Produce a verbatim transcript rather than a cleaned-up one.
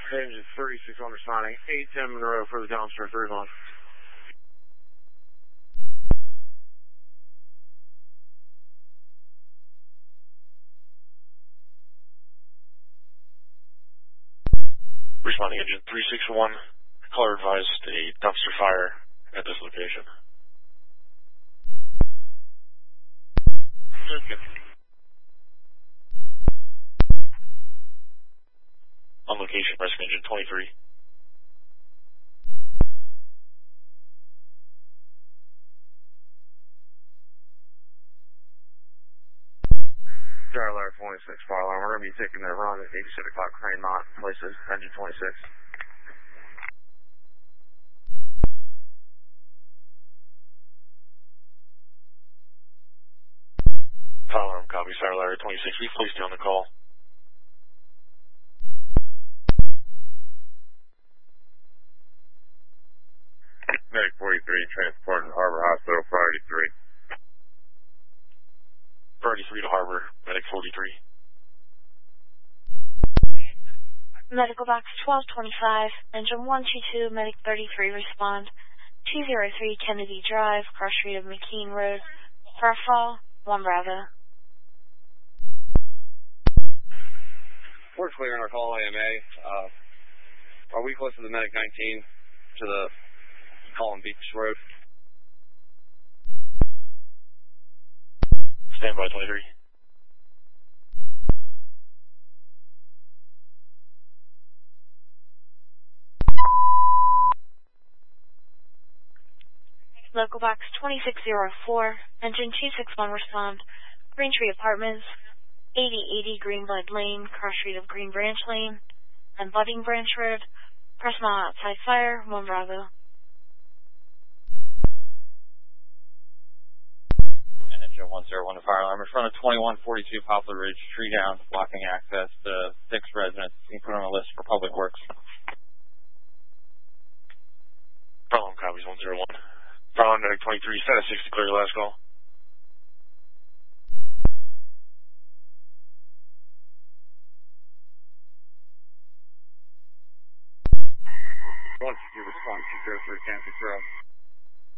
Engine thirty-six on responding. eight ten Monroe for the dumpster, three one. Responding engine three six one, caller advised a dumpster fire at this location. Okay. On location, rescue engine twenty-three. Star Alarm twenty-six, fire alarm. We're going to be taking that run at eighty-six o'clock Crane Mont, places, engine twenty-six. Fire alarm copy, Star Larry twenty-six. We placed you on the call. Medic forty-three, transporting Harbor Hospital, priority three. Priority three to Harbor, Medic forty-three. Medical box twelve twenty-five, engine one two two, medic thirty-three, respond. two oh three Kennedy Drive, cross street of McKean Road, Farfall, one Bravo. We're clear on our call, A M A. Uh, are we close to the Medic nineteen to the Collin Beach Road? Standby twenty-three. Local box twenty-six oh four, engine two six one, respond. Green Tree Apartments, eighty eighty Greenbud Lane, cross street of Green Branch Lane, and Budding Branch Road, press mile outside fire, one Bravo. Engine one oh one to fire alarm in front of twenty-one forty-two Poplar Ridge, tree down, blocking access to six residents. You can put on a list for Public Works. Fire alarm copies one oh one. Fire alarm Medic twenty-three, status six to clear your last call. Once you respond to zero three Kansas Road.